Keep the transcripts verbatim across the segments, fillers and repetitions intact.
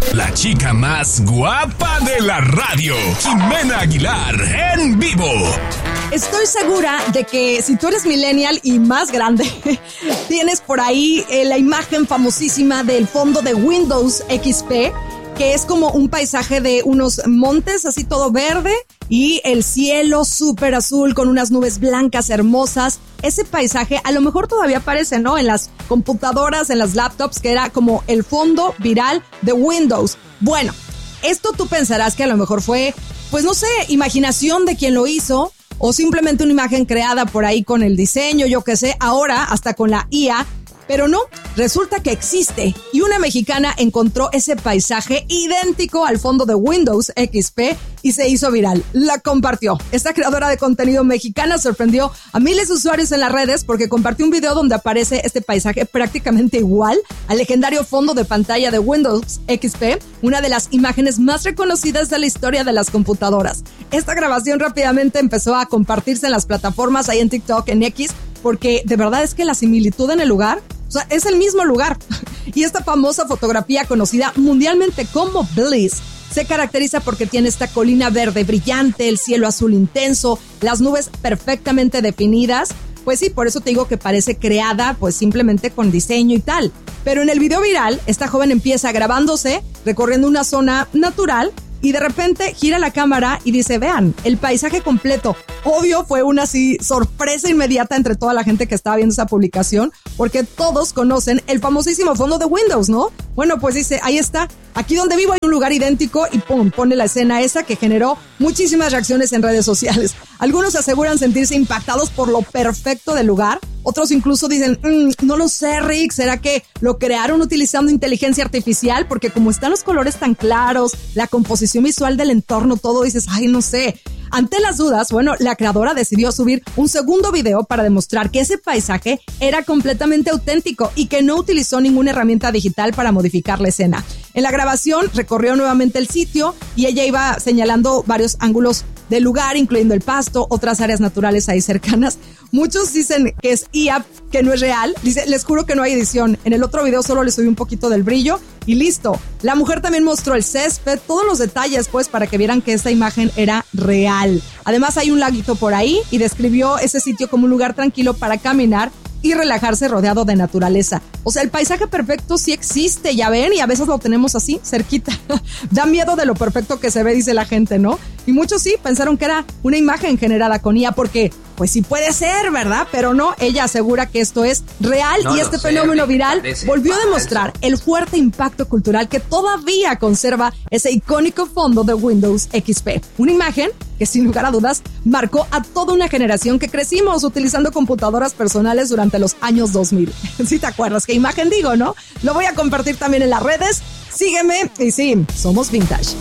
La chica más guapa de la radio, Ximena Aguilar, en vivo. Estoy segura de que si tú eres millennial y más grande, tienes por ahí eh, la imagen famosísima del fondo de Windows X P, que es como un paisaje de unos montes así todo verde y el cielo súper azul con unas nubes blancas hermosas. Ese paisaje a lo mejor todavía aparece, ¿no? En las computadoras, en las laptops, que era como el fondo viral de Windows. Bueno, esto tú pensarás que a lo mejor fue, pues no sé, imaginación de quien lo hizo o simplemente una imagen creada por ahí con el diseño, yo qué sé, ahora hasta con la I A. Pero no, resulta que existe y una mexicana encontró ese paisaje idéntico al fondo de Windows X P y se hizo viral. La compartió. Esta creadora de contenido mexicana sorprendió a miles de usuarios en las redes porque compartió un video donde aparece este paisaje prácticamente igual al legendario fondo de pantalla de Windows X P, una de las imágenes más reconocidas de la historia de las computadoras. Esta grabación rápidamente empezó a compartirse en las plataformas, ahí en TikTok, en X, porque de verdad es que la similitud en el lugar, o sea, es el mismo lugar. Y esta famosa fotografía conocida mundialmente como Bliss se caracteriza porque tiene esta colina verde brillante, el cielo azul intenso, las nubes perfectamente definidas. Pues sí, por eso te digo que parece creada pues simplemente con diseño y tal. Pero en el video viral, esta joven empieza grabándose, recorriendo una zona natural, y de repente gira la cámara y dice, vean, el paisaje completo. Obvio, fue una así sorpresa inmediata entre toda la gente que estaba viendo esa publicación, porque todos conocen el famosísimo fondo de Windows, ¿no? Bueno, pues dice, ahí está, aquí donde vivo hay un lugar idéntico y pum, pone la escena esa que generó muchísimas reacciones en redes sociales. Algunos aseguran sentirse impactados por lo perfecto del lugar. Otros incluso dicen, mmm, no lo sé, Rick, ¿será que lo crearon utilizando inteligencia artificial? Porque como están los colores tan claros, la composición visual del entorno, todo, dices, ay, no sé. Ante las dudas, bueno, la creadora decidió subir un segundo video para demostrar que ese paisaje era completamente auténtico y que no utilizó ninguna herramienta digital para modificar la escena. En la grabación recorrió nuevamente el sitio y ella iba señalando varios ángulos del lugar, incluyendo el pasto, otras áreas naturales ahí cercanas. Muchos dicen que es I A, que no es real. Dice, les juro que no hay edición. En el otro video solo le subí un poquito del brillo y listo. La mujer también mostró el césped, todos los detalles, pues, para que vieran que esta imagen era real. Además, hay un laguito por ahí y describió ese sitio como un lugar tranquilo para caminar y relajarse rodeado de naturaleza. O sea, el paisaje perfecto sí existe, ya ven, y a veces lo tenemos así, cerquita. Da miedo de lo perfecto que se ve, dice la gente, ¿no? Y muchos sí pensaron que era una imagen generada con I A porque, pues sí puede ser, ¿verdad? Pero no, ella asegura que esto es real no y este sé, fenómeno viral volvió a demostrar el fuerte impacto cultural que todavía conserva ese icónico fondo de Windows X P. Una imagen que sin lugar a dudas marcó a toda una generación que crecimos utilizando computadoras personales durante los años dos mil. ¿Sí te acuerdas qué imagen digo, no? Lo voy a compartir también en las redes. Sígueme y sí, somos vintage.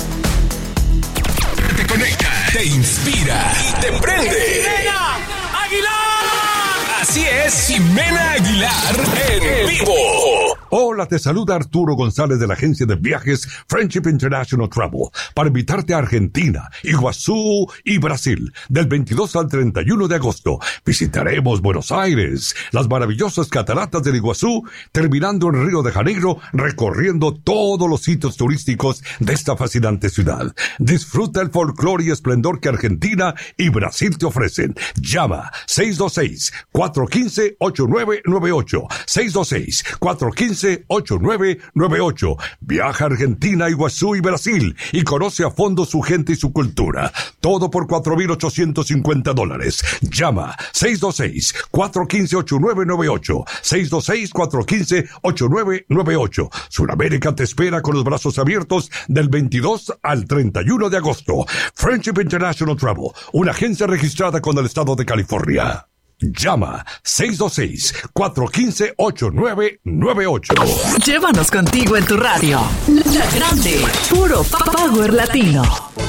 Te conecta, te inspira y te prende. ¡Ximena Aguilar! Así es, Ximena Aguilar en vivo. Hola, te saluda Arturo González de la agencia de viajes Friendship International Travel para invitarte a Argentina, Iguazú y Brasil del veintidós al treinta y uno de agosto. Visitaremos Buenos Aires, las maravillosas cataratas del Iguazú, terminando en Río de Janeiro, recorriendo todos los sitios turísticos de esta fascinante ciudad. Disfruta el folclore y esplendor que Argentina y Brasil te ofrecen. Llama seis dos seis, cuatro uno cinco, ocho nueve nueve ocho, seis dos seis, cuatro uno cinco, ocho nueve nueve ocho. Viaja a Argentina, Iguazú y Brasil y conoce a fondo su gente y su cultura. Todo por cuatro mil ochocientos cincuenta dólares. Llama seis dos seis, cuatro uno cinco, ocho nueve nueve ocho, seis dos seis, cuatro uno cinco, ocho nueve nueve ocho. Sudamérica te espera con los brazos abiertos del veintidós al treinta y uno de agosto. Friendship International Travel, una agencia registrada con el estado de California. Llama seis dos seis, cuatro uno cinco, ocho nueve nueve ocho. Llévanos contigo en tu radio. La Grande, puro Power Latino.